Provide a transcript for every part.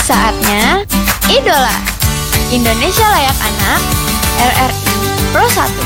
Saatnya Idola Indonesia Layak Anak RRI Pro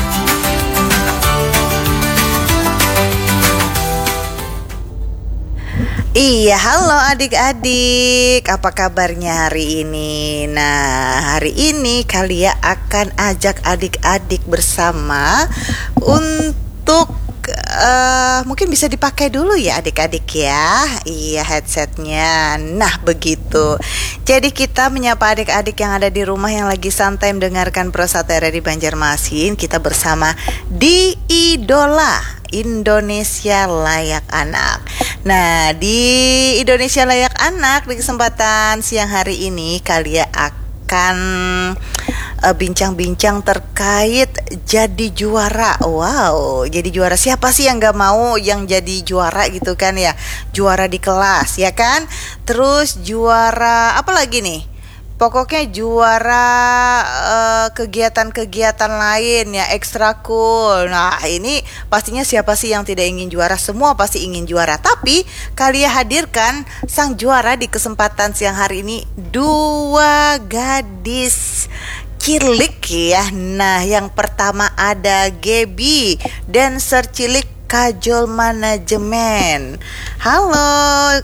1. Iya, halo adik-adik, apa kabarnya hari ini? Nah, hari ini Kalia akan ajak adik-adik bersama untuk mungkin bisa dipakai dulu ya adik-adik ya. Iya, headsetnya. Nah, begitu. Jadi kita menyapa adik-adik yang ada di rumah yang lagi santai mendengarkan Pro 1 RRI Banjarmasin. Kita bersama di Idola Indonesia Layak Anak. Nah, di Indonesia Layak Anak di kesempatan siang hari ini Kalia akan bincang-bincang terkait jadi juara. Wow, jadi juara, siapa sih yang gak mau yang jadi juara gitu kan ya? Juara di kelas ya kan? Terus juara apa lagi nih? Pokoknya juara kegiatan-kegiatan lain ya, ekstrakul. Nah, ini pastinya siapa sih yang tidak ingin juara? Semua pasti ingin juara. Tapi Kalia hadirkan sang juara di kesempatan siang hari ini, dua gadis cilik ya. Nah, yang pertama ada Gaby, dancer cilik Kajol Manajemen. Halo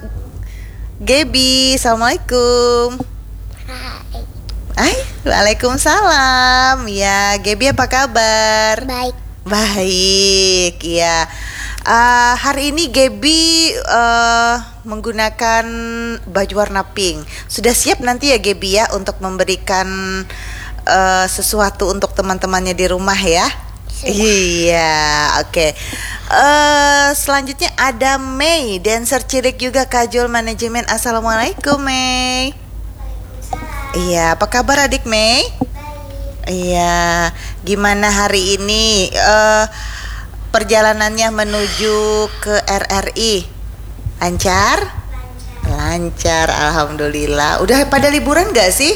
Gaby, assalamualaikum. Hai, waalaikumsalam. Ya, Gaby apa kabar? Baik. Baik, ya. Hari ini Gaby menggunakan baju warna pink. Sudah siap nanti ya Gaby ya untuk memberikan sesuatu untuk teman-temannya di rumah ya? Iya, oke. Selanjutnya ada Mei, dancer cilik juga Kajol Manajemen. Assalamualaikum Mei. Iya, apa kabar adik Mei? Iya, gimana hari ini perjalanannya menuju ke RRI? Lancar? Lancar, alhamdulillah. Udah pada liburan gak sih?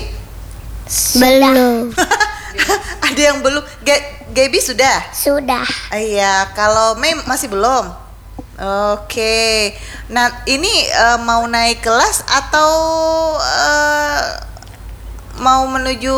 Belum. Ada yang belum? Gaby sudah? Sudah. Iya, kalau Mei masih belum? Oke. Nah, ini mau naik kelas atau mau menuju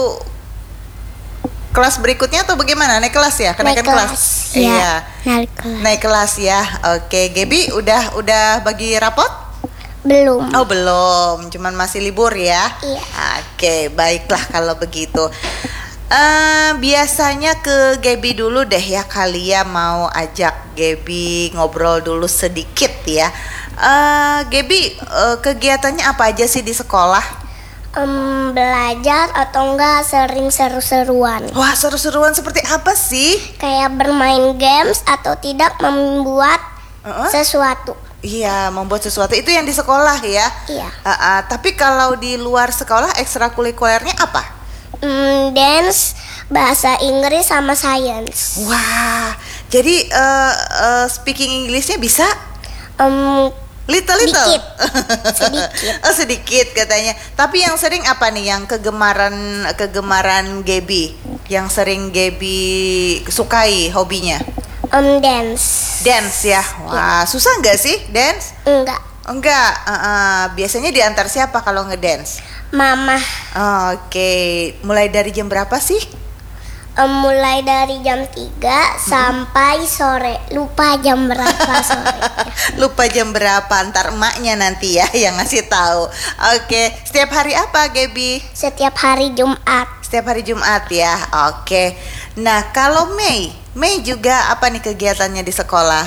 kelas berikutnya atau bagaimana? Naik kelas ya? Kenaikan kelas? Ya, Iya. naik Naik kelas kelas. ya. Oke, Gaby udah bagi rapot? Belum. Oh, belum. Cuman masih libur ya? Iya. Oke, baiklah kalau begitu. Biasanya ke Gaby dulu deh ya, Kalia mau ajak Gaby ngobrol dulu sedikit ya. Gaby, kegiatannya apa aja sih di sekolah? Belajar atau enggak sering seru-seruan. Wah, seru-seruan seperti apa sih? Kayak bermain games atau tidak membuat sesuatu. Iya, membuat sesuatu itu yang di sekolah ya. Iya. Tapi kalau di luar sekolah ekstrakurikulernya apa? Dance, bahasa Inggris sama science. Wah, jadi speaking Englishnya bisa? Little. Sedikit. Oh, sedikit katanya. Tapi yang sering apa nih yang kegemaran Gaby? Yang sering Gaby sukai hobinya? Dance. Dance ya. Wah, susah nggak sih dance? Enggak. Biasanya diantar siapa kalau ngedance? Mama. Oke. Mulai dari jam berapa sih? Mulai dari jam 3 sampai sore. Lupa jam berapa sore. Lupa jam berapa, ntar emaknya nanti ya yang ngasih tahu. Oke, setiap hari apa Gaby? Setiap hari Jumat. Setiap hari Jumat ya. Oke. Nah, kalau Mei juga apa nih kegiatannya di sekolah?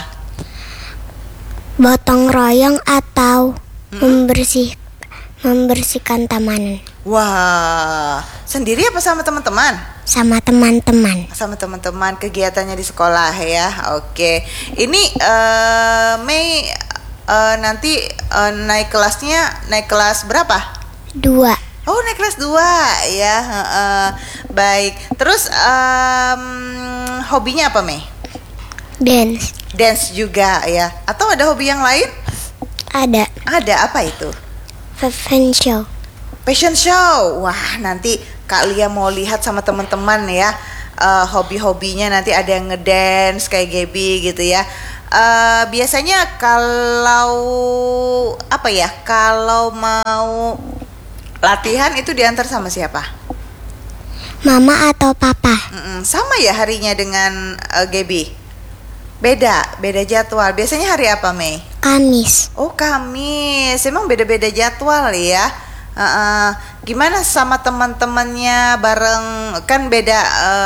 Gotong royong atau membersihkan taman. Wah, sendiri apa sama teman-teman? Sama teman-teman. Sama teman-teman, kegiatannya di sekolah ya. Oke. Ini Mei nanti naik kelas berapa? 2. Oh, naik kelas 2 ya. Baik. Terus hobinya apa Mei? Dance. Dance juga ya. Atau ada hobi yang lain? Ada. Ada, apa itu? Fashion show. Fashion show. Wah, nanti Kak Lia mau lihat sama teman-teman ya. Hobi-hobinya nanti ada yang ngedance kayak Gaby gitu ya. Biasanya kalau mau Latihan itu diantar sama siapa? Mama atau papa? Sama ya harinya dengan Gaby? Beda jadwal. Biasanya hari apa, Mei? Kamis. Oh, Kamis. Emang beda-beda jadwal ya. Gimana sama teman-temannya bareng? Kan beda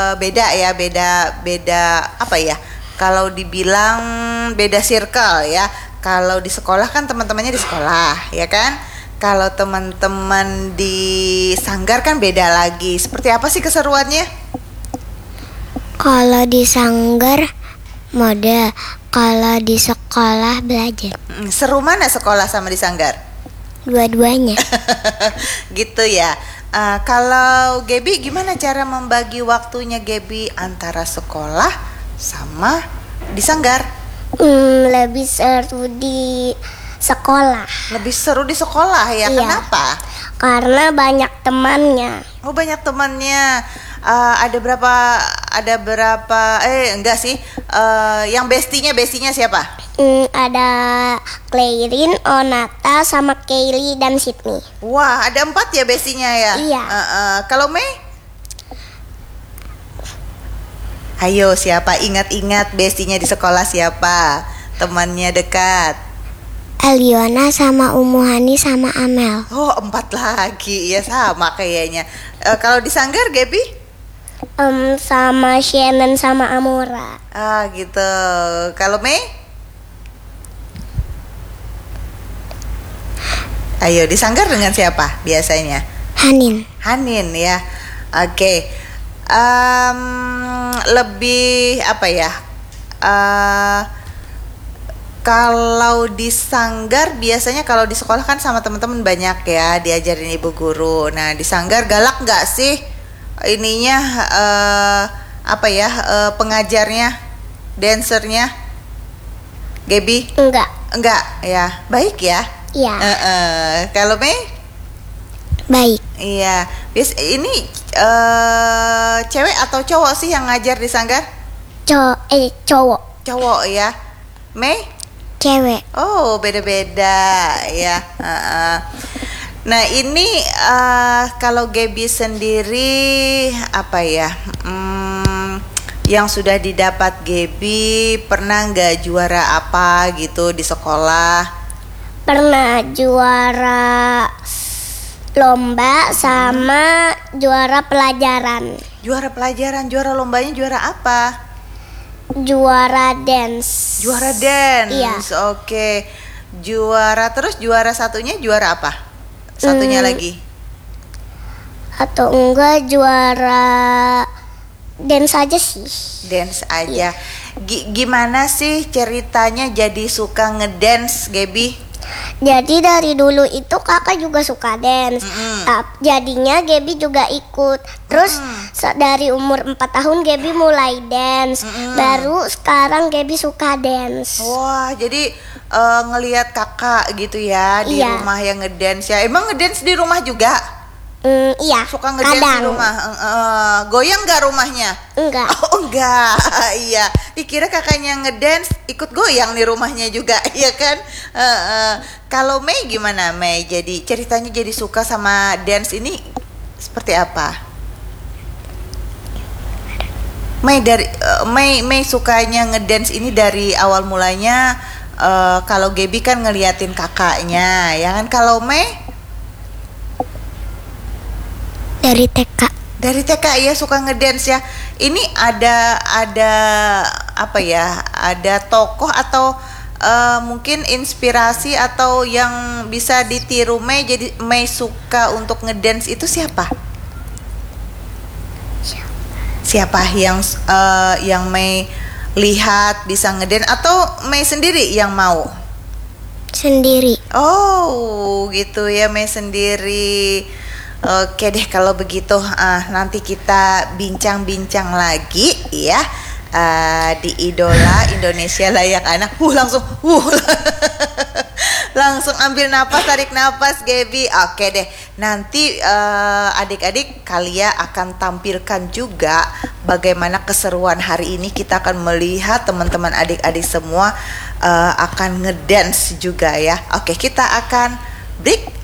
apa ya? Kalau dibilang beda circle ya. Kalau di sekolah kan teman-temannya di sekolah, ya kan? Kalau teman-teman di sanggar kan beda lagi. Seperti apa sih keseruannya? Kalau di sanggar mode, kalau di sekolah belajar. Seru mana sekolah sama di sanggar? Dua-duanya. Gitu ya. Kalau Gaby gimana cara membagi waktunya Gaby antara sekolah sama di sanggar? Lebih seru di sekolah. Lebih seru di sekolah ya. Iya. Kenapa? Karena banyak temannya. Oh, banyak temannya. Ada berapa enggak sih. Yang bestinya siapa? Ada Clairin, Onata, sama Kaylee dan Sydney. Wah, ada 4 ya bestinya ya? Iya. Kalau Mei? Ayo, siapa? Ingat-ingat bestinya di sekolah siapa? Temannya dekat. Eliona sama Umuhani sama Amel. Oh, 4 lagi. Ya sama kayaknya. Kalau di sanggar, Gaby? Sama Shannon sama Amora. Gitu. Kalau Mei? Ayo, di sanggar dengan siapa biasanya? Hanin ya. Oke. Lebih apa ya? Kalau di sanggar biasanya, kalau di sekolah kan sama teman-teman banyak ya diajarin ibu guru. Nah, di sanggar galak nggak sih ininya pengajarnya, dancernya? Gaby? Enggak ya, baik ya. Iya. Kalau Mei? Baik. Iya. Ini cewek atau cowok sih yang ngajar di sanggar? Cowok. Cowok ya. Mei? Cewek. Oh, beda-beda ya. Nah, ini kalau Gaby sendiri apa ya? Yang sudah didapat Gaby, pernah nggak juara apa gitu di sekolah? Pernah juara lomba sama juara pelajaran. Juara pelajaran, juara lombanya juara apa? Juara dance. Juara dance. Iya. Oke. Juara satunya juara apa? Satunya lagi. Atau enggak juara dance aja sih. Dance aja. Iya. Gimana sih ceritanya jadi suka ngedance, Gaby? Jadi dari dulu itu kakak juga suka dance. Jadinya Gaby juga ikut. Terus dari umur 4 tahun Gaby mulai dance. Baru sekarang Gaby suka dance. Wah, jadi ngelihat kakak gitu ya di Iya. rumah yang ngedance ya. Emang ngedance di rumah juga? Iya. Suka ngedance di rumah. Goyang nggak rumahnya? Enggak. Oh, enggak. Iya. Dikira kakaknya ngedance ikut goyang di rumahnya juga, ya kan? Kalau Mei gimana, Mei? Jadi ceritanya jadi suka sama dance ini seperti apa? Mei sukanya ngedance ini dari awal mulanya. Kalau Gaby kan ngeliatin kakaknya, ya kan? Kalau Mei? Dari TK. Dari TK ya suka ngedance ya. Ini ada apa ya? Ada tokoh atau mungkin inspirasi atau yang bisa ditiru Mei, jadi Mei suka untuk ngedance itu siapa? Siapa yang Mei lihat bisa ngedance atau Mei sendiri yang mau? Sendiri. Oh, gitu ya, Mei sendiri. Oke deh kalau begitu, nanti kita bincang-bincang lagi ya di Idola Indonesia Layak Anak. Langsung ambil napas, tarik napas Gaby. Oke deh, nanti adik-adik kalian akan tampilkan juga bagaimana keseruan hari ini. Kita akan melihat teman-teman adik-adik semua akan ngedance juga ya. Oke, kita akan break.